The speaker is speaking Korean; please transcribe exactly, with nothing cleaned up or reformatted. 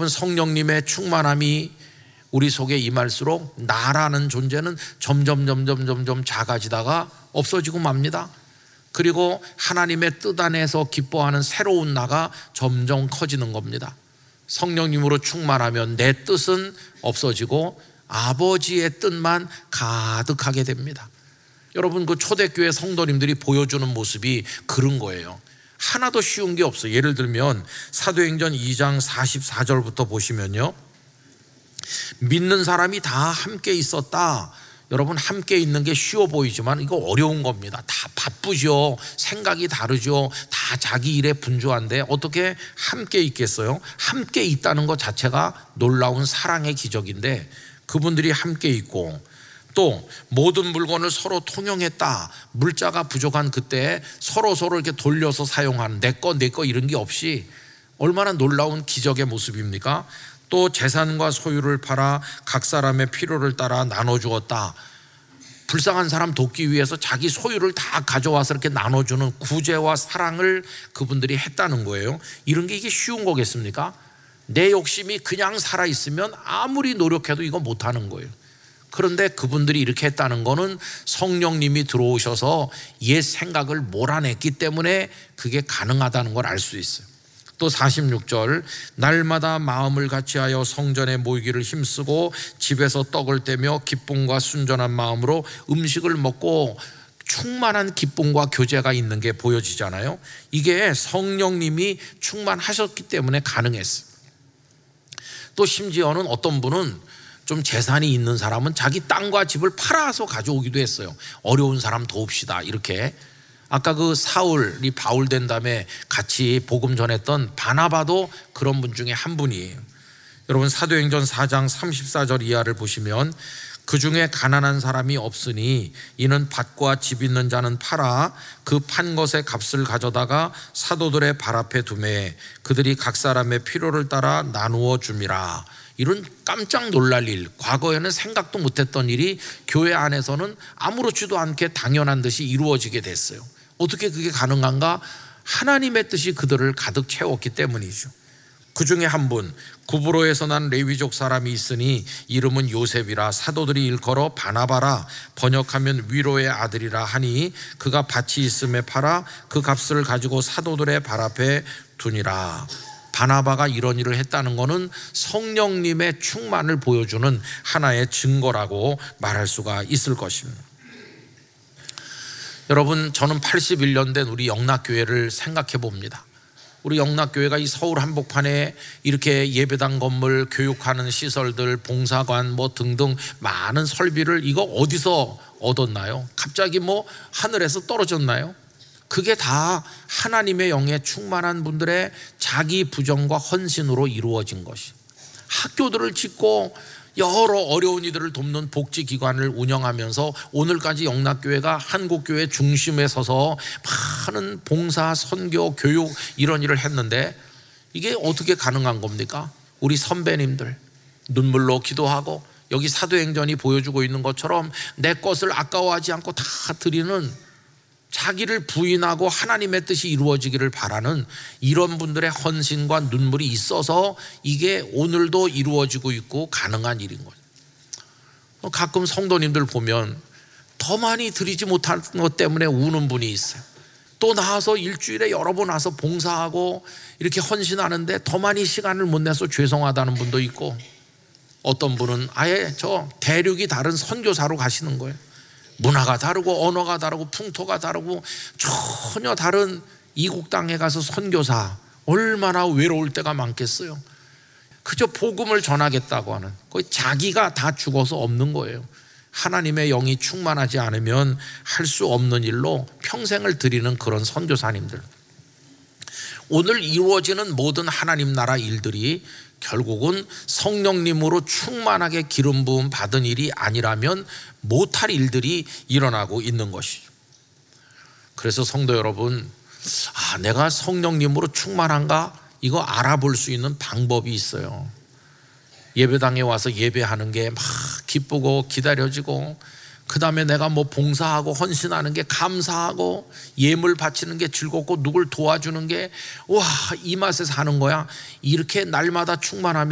여러분, 성령님의 충만함이 우리 속에 임할수록 나라는 존재는 점점 점점 점점 작아지다가 없어지고 맙니다. 그리고 하나님의 뜻 안에서 기뻐하는 새로운 나가 점점 커지는 겁니다. 성령님으로 충만하면 내 뜻은 없어지고 아버지의 뜻만 가득하게 됩니다. 여러분, 그 초대교회 성도님들이 보여주는 모습이 그런 거예요. 하나도 쉬운 게 없어요. 예를 들면 사도행전 이 장 사십사 절부터 보시면요, 믿는 사람이 다 함께 있었다. 여러분, 함께 있는 게 쉬워 보이지만 이거 어려운 겁니다. 다 바쁘죠. 생각이 다르죠. 다 자기 일에 분주한데 어떻게 함께 있겠어요? 함께 있다는 것 자체가 놀라운 사랑의 기적인데, 그분들이 함께 있고 또 모든 물건을 서로 통용했다. 물자가 부족한 그때 서로 서로 이렇게 돌려서 사용하는, 내 거 내 거 이런 게 없이 얼마나 놀라운 기적의 모습입니까? 또 재산과 소유를 팔아 각 사람의 필요를 따라 나눠주었다. 불쌍한 사람 돕기 위해서 자기 소유를 다 가져와서 이렇게 나눠주는 구제와 사랑을 그분들이 했다는 거예요. 이런 게 이게 쉬운 거겠습니까? 내 욕심이 그냥 살아있으면 아무리 노력해도 이거 못하는 거예요. 그런데 그분들이 이렇게 했다는 거는 성령님이 들어오셔서 옛 생각을 몰아냈기 때문에 그게 가능하다는 걸 알 수 있어요. 또 사십육 절, 날마다 마음을 같이하여 성전에 모이기를 힘쓰고 집에서 떡을 떼며 기쁨과 순전한 마음으로 음식을 먹고, 충만한 기쁨과 교제가 있는 게 보여지잖아요. 이게 성령님이 충만하셨기 때문에 가능했어요. 또 심지어는 어떤 분은 좀 재산이 있는 사람은 자기 땅과 집을 팔아서 가져오기도 했어요. 어려운 사람 도웁시다 이렇게. 아까 그 사울이 바울 된 다음에 같이 복음 전했던 바나바도 그런 분 중에 한 분이에요. 여러분, 사도행전 사 장 삼십사 절 이하를 보시면, 그 중에 가난한 사람이 없으니 이는 밭과 집 있는 자는 팔아 그 판 것의 값을 가져다가 사도들의 발 앞에 두매 그들이 각 사람의 필요를 따라 나누어 줌이라. 이런 깜짝 놀랄 일, 과거에는 생각도 못했던 일이 교회 안에서는 아무렇지도 않게 당연한 듯이 이루어지게 됐어요. 어떻게 그게 가능한가? 하나님의 뜻이 그들을 가득 채웠기 때문이죠. 그 중에 한 분, 구브로에서 난 레위족 사람이 있으니 이름은 요셉이라 사도들이 일컬어 바나바라, 번역하면 위로의 아들이라 하니 그가 밭이 있음에 팔아 그 값을 가지고 사도들의 발 앞에 두니라. 바나바가 이런 일을 했다는 것은 성령님의 충만을 보여주는 하나의 증거라고 말할 수가 있을 것입니다. 여러분, 저는 팔십일 년 된 우리 영락교회를 생각해 봅니다. 우리 영락교회가 이 서울 한복판에 이렇게 예배당 건물, 교육하는 시설들, 봉사관 뭐 등등 많은 설비를 이거 어디서 얻었나요? 갑자기 뭐 하늘에서 떨어졌나요? 그게 다 하나님의 영에 충만한 분들의 자기 부정과 헌신으로 이루어진 것이. 학교들을 짓고 여러 어려운 이들을 돕는 복지기관을 운영하면서 오늘까지 영락교회가 한국교회 중심에 서서 많은 봉사, 선교, 교육 이런 일을 했는데, 이게 어떻게 가능한 겁니까? 우리 선배님들 눈물로 기도하고 여기 사도행전이 보여주고 있는 것처럼 내 것을 아까워하지 않고 다 드리는, 자기를 부인하고 하나님의 뜻이 이루어지기를 바라는 이런 분들의 헌신과 눈물이 있어서 이게 오늘도 이루어지고 있고 가능한 일인 거예요. 가끔 성도님들 보면 더 많이 드리지 못한 것 때문에 우는 분이 있어요. 또 나와서 일주일에 여러 번 와서 봉사하고 이렇게 헌신하는데 더 많이 시간을 못 내서 죄송하다는 분도 있고, 어떤 분은 아예 저 대륙이 다른 선교사로 가시는 거예요. 문화가 다르고 언어가 다르고 풍토가 다르고 전혀 다른 이국 땅에 가서 선교사, 얼마나 외로울 때가 많겠어요. 그저 복음을 전하겠다고 하는, 거의 자기가 다 죽어서 없는 거예요. 하나님의 영이 충만하지 않으면 할 수 없는 일로 평생을 드리는 그런 선교사님들. 오늘 이루어지는 모든 하나님 나라 일들이 결국은 성령님으로 충만하게 기름 부음 받은 일이 아니라면 못할 일들이 일어나고 있는 것이죠. 그래서 성도 여러분, 아, 내가 성령님으로 충만한가? 이거 알아볼 수 있는 방법이 있어요. 예배당에 와서 예배하는 게 막 기쁘고 기다려지고, 그 다음에 내가 뭐 봉사하고 헌신하는 게 감사하고, 예물 바치는 게 즐겁고, 누굴 도와주는 게 와, 이 맛에 사는 거야. 이렇게 날마다 충만하면